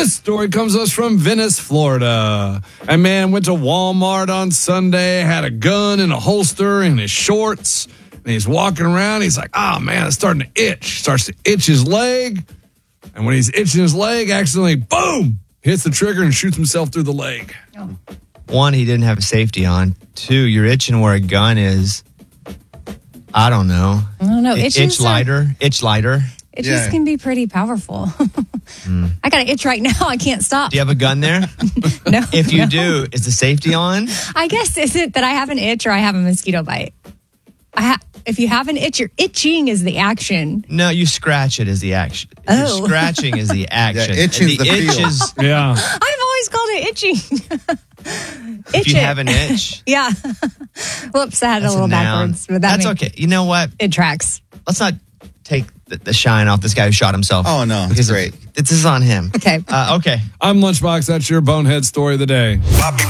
This story comes to us from Venice, Florida. A man went to Walmart on Sunday, had a gun in a holster in his shorts, and he's walking around. He's like, oh, man, it's starting to itch. Starts to itch his leg. And when he's itching his leg, accidentally, boom, hits the trigger and shoots himself through the leg. Oh. One, he didn't have a safety on. Two, you're itching where a gun is. I don't know. I don't know. Itch lighter. Itches can be pretty powerful. I got an itch right now. I can't stop. Do you have a gun there? No. If you do, is the safety on? I guess, is it that I have an itch or I have a mosquito bite? If you have an itch, you're itching is the action. No, you scratch it as the action. Oh. Scratching is the action. Yeah, itching is the feel. Yeah. I've always called it itching. If you have an itch. Yeah. Whoops, I had That's a little noun. backwards. But That's okay. You know what? It tracks. Let's not take the shine off this guy who shot himself. Oh, no. It's great. This is on him. Okay. Okay. I'm Lunchbox. That's your bonehead story of the day.